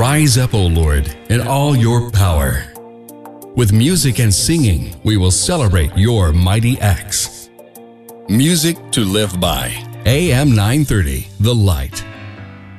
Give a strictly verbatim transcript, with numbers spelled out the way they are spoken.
Rise up, O Lord, in all your power. With music and singing, we will celebrate your mighty acts. Music to live by. A M nine thirty, The Light.